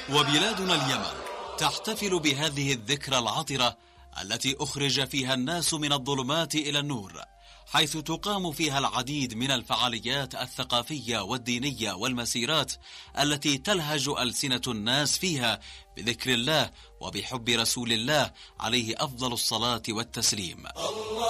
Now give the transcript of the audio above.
وبلادنا اليمن تحتفل بهذه الذكرى العطرة التي أخرج فيها الناس من الظلمات إلى النور، حيث تقام فيها العديد من الفعاليات الثقافية والدينية والمسيرات التي تلهج ألسنة الناس فيها بذكر الله وبحب رسول الله عليه أفضل الصلاة والتسليم.